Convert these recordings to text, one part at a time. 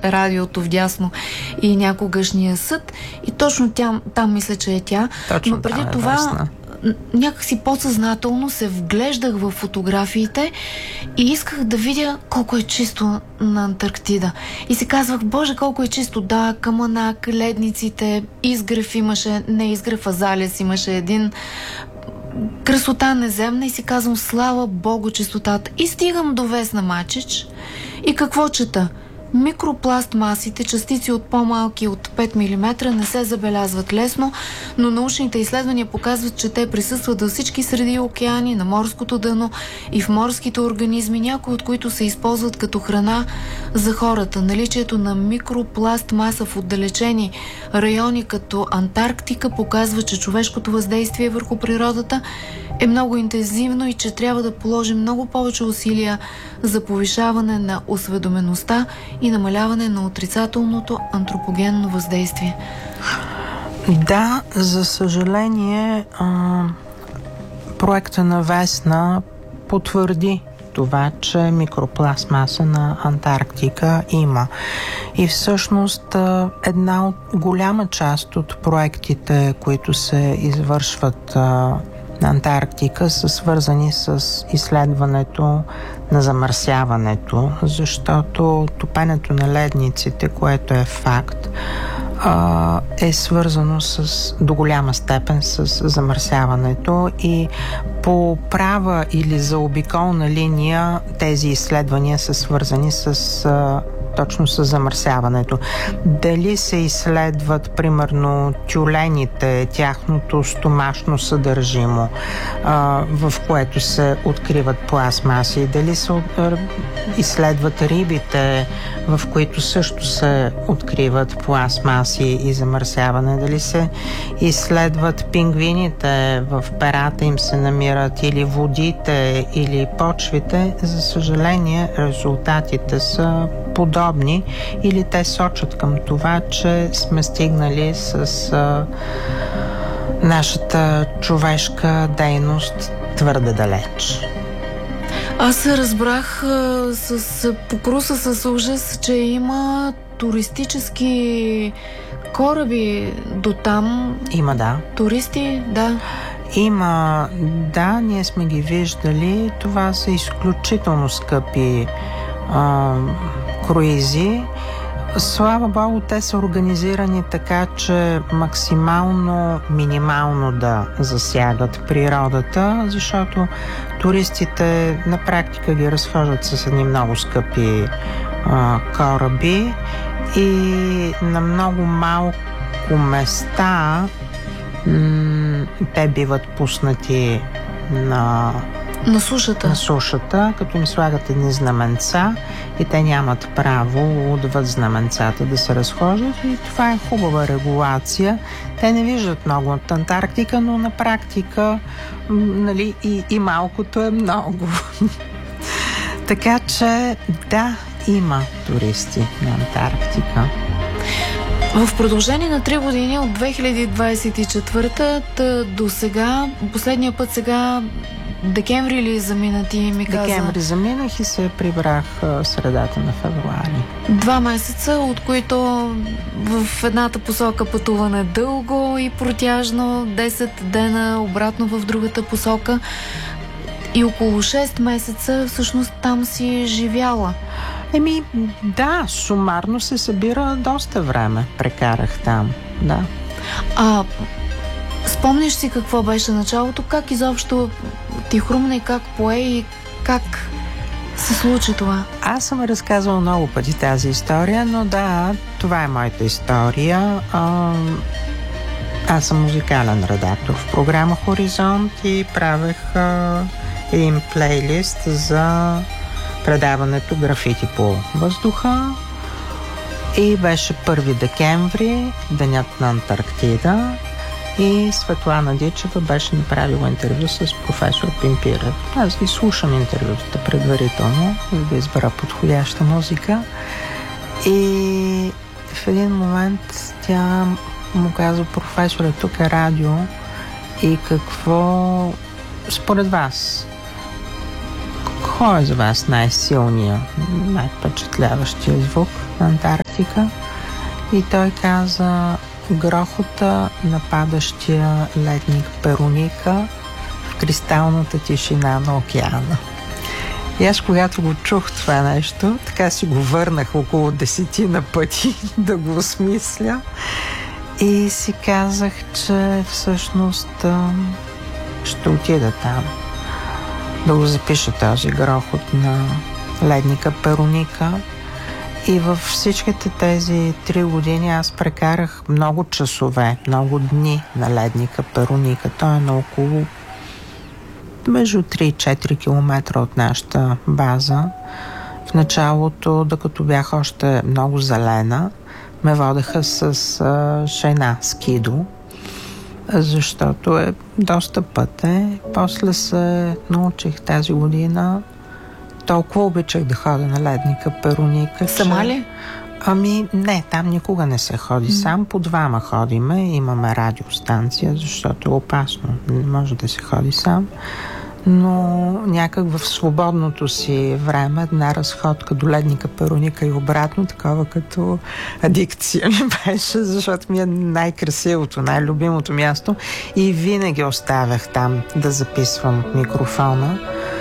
радиото вдясно и някогашния съд. И точно там мисля, че е тя. Точно, но преди това някакси подсъзнателно се вглеждах в фотографиите и исках да видя колко е чисто на Антарктида. И си казвах, боже, колко е чисто. Да, камънак, ледниците, изгрев имаше, не изгрев, а залез имаше един. Красота неземна и си казвам, слава Богу, чистотата. И стигам до Весна Мачич и какво чета? Микропластмасите, частици от по-малки от 5 мм, не се забелязват лесно, но научните изследвания показват, че те присъстват във всички среди и океани, на морското дъно и в морските организми, някои от които се използват като храна за хората. Наличието на микропластмаса в отдалечени райони като Антарктика показва, че човешкото въздействие върху природата е много интензивно и че трябва да положим много повече усилия за повишаване на осведомеността и намаляване на отрицателното антропогенно въздействие. Да, за съжаление, проекта на Весна потвърди това, че микропластмаса на Антарктика има. И всъщност една голяма част от проектите, които се извършват на Антарктика, са свързани с изследването на замърсяването, защото топенето на ледниците, което е факт, е свързано до голяма степен с замърсяването и по права или заобиколна линия тези изследвания са свързани точно с замърсяването. Дали се изследват, примерно, тюлените, тяхното стомашно съдържимо, в което се откриват пластмаси, дали се изследват рибите, в които също се откриват пластмаси и замърсяване, дали се изследват пингвините, в перата им се намират или водите, или почвите, за съжаление резултатите са подобни или те сочат към това, че сме стигнали с нашата човешка дейност твърде далеч. Аз се разбрах покруса с ужас, че има туристически кораби до там. Има, да. Туристи, да. Има, да, ние сме ги виждали. Това са изключително скъпи круизи. Слава Богу, те са организирани така, че максимално, минимално да засягат природата, защото туристите на практика ги разхождат с едни много скъпи кораби и на много малко места те биват пуснати на сушата, като им слагат едни знаменца и те нямат право отвъд знаменцата да се разхождат и това е хубава регулация. Те не виждат много от Антарктика, но на практика нали, и малкото е много. Така че да, има туристи на Антарктика. В продължение на 3 години от 2024 до сега, последния път сега декември ли замина, ти ми каза? Декември заминах и се прибрах средата на февруари. 2 месеца, от които в едната посока пътуване дълго и протяжно, 10 дена обратно в другата посока и около 6 месеца всъщност там си живяла. Да, сумарно се събира доста време. Прекарах там, да. Спомняш си какво беше началото? Как изобщо ти хрумна и как пое и как се случи това? Аз съм разказвала много пъти тази история, но да, това е моята история. Аз съм музикален редактор в програма Хоризонт и правех един плейлист за предаването Графити по въздуха и беше 1 декември, денят на Антарктида и Светлана Дичева беше направила интервю с професор Пимпирев. Аз ги слушам интервютата предварително, за да избера подходяща музика и в един момент тя му казва: професоре, тук е радио и какво според вас? Кой е за вас най-силният, най-впечатляващия звук на Антарктика? Антарктика. И той каза: грохота на падащия ледник Перуника в кристалната тишина на океана. И аз, когато го чух това нещо, така си го върнах около 10 пъти да го осмисля и си казах, че всъщност ще отида там да го запиша този грохот на ледника Перуника. И във всичките тези 3 години аз прекарах много часове, много дни на ледника Перуника. Той е на около между 3 и 4 км от нашата база. В началото, докато бях още много зелена, ме водеха с шейна скидо, защото е доста пътен. После се научих тази година. Толкова обичах да ходя на ледника Перуника. Сама ли? Ами не, там никога не се ходи сам. По 2 ходиме. Имаме радиостанция, защото е опасно. Не може да се ходи сам. Но някак в свободното си време една разходка до ледника Перуника и обратно, такова като адикция ми беше, защото ми е най-красивото, най-любимото място и винаги оставях там да записвам микрофона.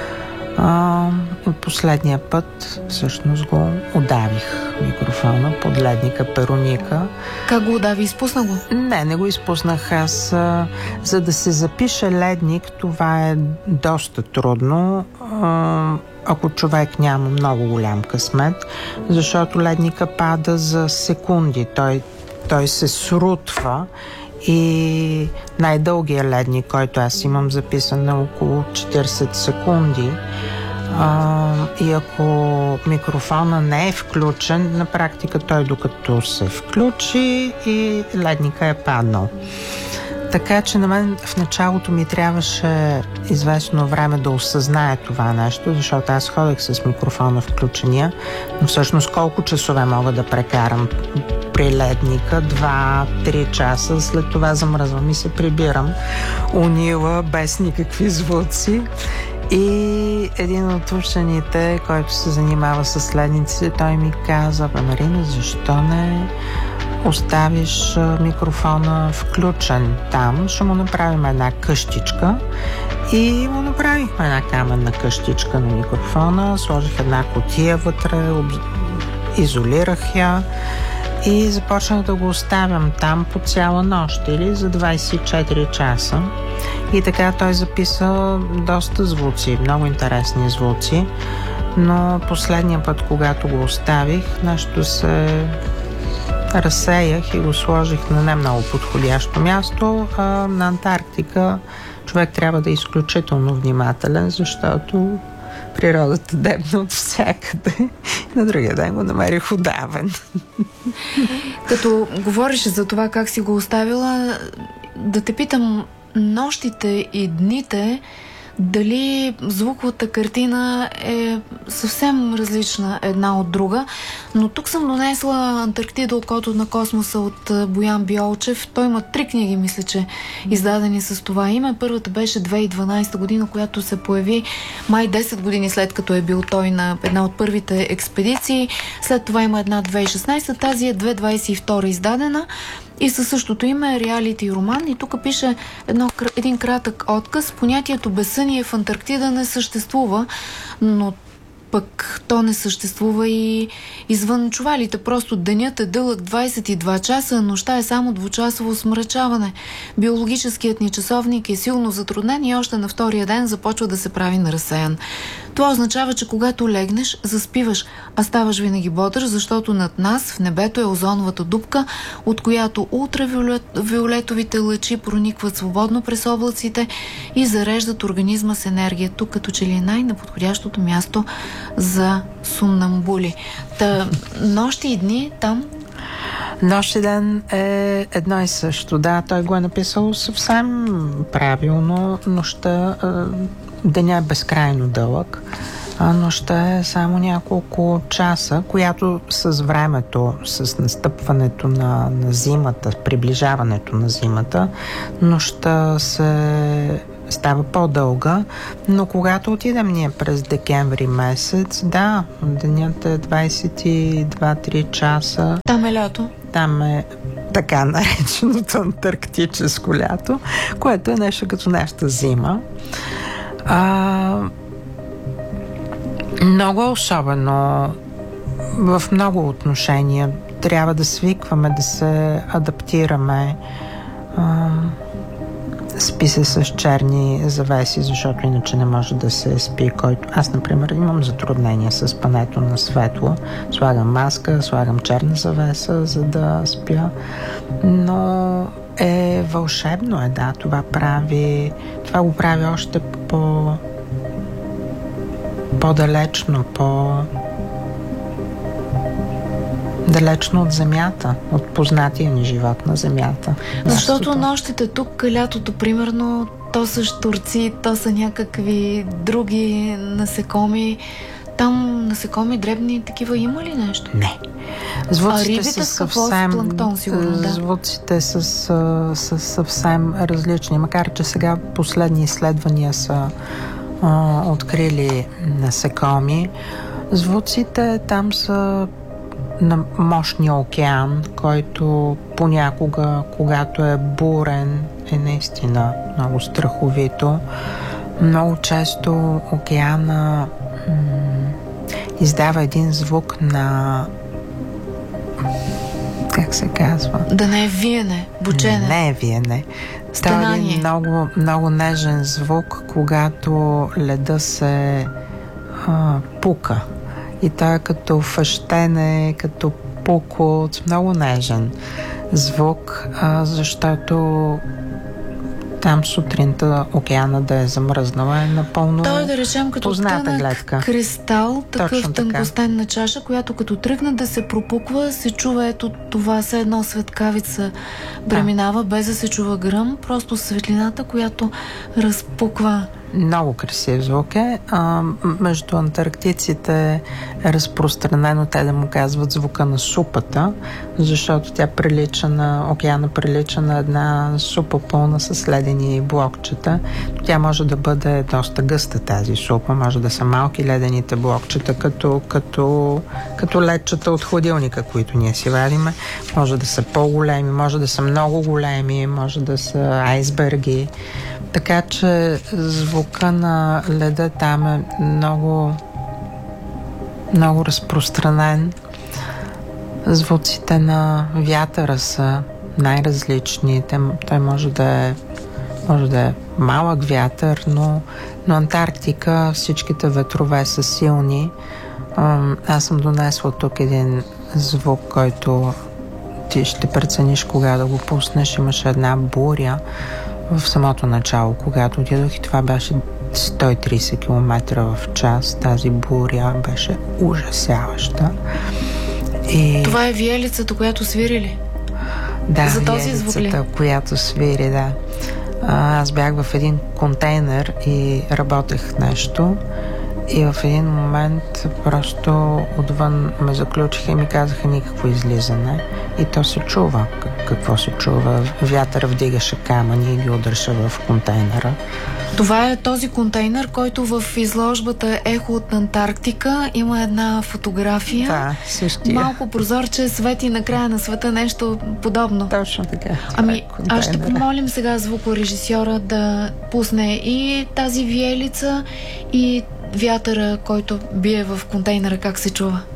Последния път всъщност го удавих микрофона под ледника Перуника. Как го удави? Изпусна го? Не го изпуснах. Аз, за да се запише ледник, това е доста трудно, ако човек няма много голям късмет, защото ледника пада за секунди. Той се срутва и най-дългия ледник, който аз имам записан, е около 40 секунди. И ако микрофона не е включен, на практика той докато се включи и ледника е паднал. Така че на мен в началото ми трябваше известно време да осъзная това нещо, защото аз ходех с микрофона включения, но всъщност колко часове мога да прекарам при ледника? 2-3 часа, след това замръзвам и се прибирам унила, без никакви звуци. И един от учените, който се занимава с ледниците, той ми каза: Марина, защо не оставиш микрофона включен там? Ще му направим една къщичка. И му направихме една каменна къщичка на микрофона, сложих една кутия вътре, изолирах я и започнах да го оставям там по цяла нощ или за 24 часа. И така той записа доста звуци, много интересни звуци, но последния път, когато го оставих, нещо се разсеях и го сложих на не много подходящо място. На Антарктика човек трябва да е изключително внимателен, защото природата дебна от всякъде. На другия ден го намерих удавен. Като говориш за това как си го оставила, да те питам, нощите и дните, дали звуковата картина е съвсем различна една от друга, но тук съм донесла Антарктида, окото на космоса от Боян Биолчев. Той има 3 книги, мисля, че издадени с това име. Първата беше 2012 година, която се появи май 10 години след като е бил той на една от първите експедиции. След това има една 2016, тази е 2022 издадена. И със същото име реалити роман. И тук пише един кратък отказ. Понятието безсъние в Антарктида не съществува, но пък то не съществува и извън чувалите. Просто денят е дълъг 22 часа, а нощта е само 2-часово смрачаване. Биологическият ни часовник е силно затруднен и още на втория ден започва да се прави на разсеян. Това означава, че когато легнеш, заспиваш, а ставаш винаги бодър, защото над нас в небето е озоновата дупка, от която ултравиолетовите лъчи проникват свободно през облаците и зареждат организма с енергия. Тук като че ли е най-неподходящото място за сумнамбули. Та нощи и дни там? Нощ и ден е едно и също. Да, той го е написал съвсем правилно. Нощта, деня е безкрайно дълъг, а нощта е само няколко часа, която с времето, с настъпването на зимата, приближаването на зимата, нощта се става по-дълга, но когато отидем ние през декември месец, да, денят е 22-3 часа. Там е лято. Там е така нареченото антарктическо лято, което е нещо като нашата зима. Много особено в много отношения. Трябва да свикваме, да се адаптираме. Спи се с черни завеси, защото иначе не може да се спи. Аз, например, имам затруднение с спането на светло. Слагам маска, слагам черна завеса, за да спя. Но е вълшебно, да. Това го прави още по-далечно, далечно от земята, от познатия ни живот на земята. Защото нощите тук, лятото, примерно, то са щурци, то са някакви други насекоми. Там насекоми дребни такива има ли нещо? Не. Звуците са съвсем... планктон, сигурно, да. Звуците са съвсем различни, макар че сега последни изследвания са открили насекоми. Звуците там са на мощния океан, който понякога, когато е бурен, е наистина много страховито. Много често океана издава един звук на... Как се казва? Да не е виене, бучене. Не е виене. Става един много, много нежен звук, когато леда се пука. И той е като фъщене, като пукот, много нежен звук, защото там сутринта океана да е замръзнала е напълно той, да речем, като позната гледка. Кристал, такъв тънкостенна чаша, която като тръгне да се пропуква, се чува ето това, се едно светкавица преминава, без да се чува гръм, просто светлината, която разпуква. Много красив звук е. Между антарктиците е разпространено те да му казват звука на супата, защото тя океана прилича на една супа пълна с ледени блокчета. Тя може да бъде доста гъста тази супа, може да са малки ледените блокчета, като ледчета от хладилника, които ние си вадиме. Може да са по-големи, може да са много големи, може да са айсберги. Така че звука на леда там е много, много разпространен. Звуците на вятъра са най-различни. Той може да е малък вятър, но Антарктика всичките ветрове са силни. Аз съм донесла тук един звук, който ти ще прецениш кога да го пуснеш. Имаше една буря в самото начало, когато отидох, и това беше 130 км в час. Тази буря беше ужасяваща. Това е виелицата, която свири ли? Да, за този звук ли? Която свири, да. Аз бях в един контейнер и работех нещо. И в един момент просто отвън ме заключиха и ми казаха никакво излизане. И то се чува. Какво се чува? Вятър вдигаше камъни и ги удръша в контейнера. Това е този контейнер, който в изложбата Ехо от Антарктика има една фотография. Да, същия. Малко прозорче, свети на края на света, нещо подобно. Точно така. Аз ще помолим сега звукорежисьора да пусне и тази виелица, и вятъра, който бие в контейнера, как се чува.